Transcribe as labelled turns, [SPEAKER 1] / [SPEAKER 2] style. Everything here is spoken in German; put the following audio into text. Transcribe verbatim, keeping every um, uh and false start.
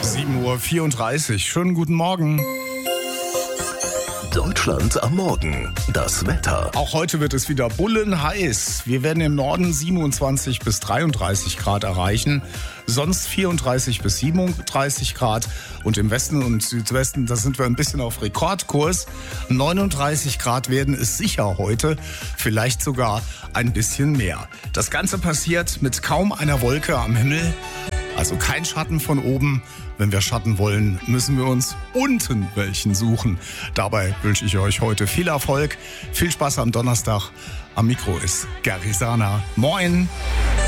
[SPEAKER 1] sieben Uhr vierunddreißig. Schönen guten Morgen.
[SPEAKER 2] Deutschland am Morgen. Das Wetter.
[SPEAKER 1] Auch heute wird es wieder bullenheiß. Wir werden im Norden siebenundzwanzig bis dreiunddreißig Grad erreichen, sonst vierunddreißig bis siebenunddreißig Grad. Und im Westen und Südwesten, da sind wir ein bisschen auf Rekordkurs. neununddreißig Grad werden es sicher heute, vielleicht sogar ein bisschen mehr. Das Ganze passiert mit kaum einer Wolke am Himmel. Also kein Schatten von oben. Wenn wir Schatten wollen, müssen wir uns unten welchen suchen. Dabei wünsche ich euch heute viel Erfolg, viel Spaß am Donnerstag. Am Mikro ist Gary Sana. Moin!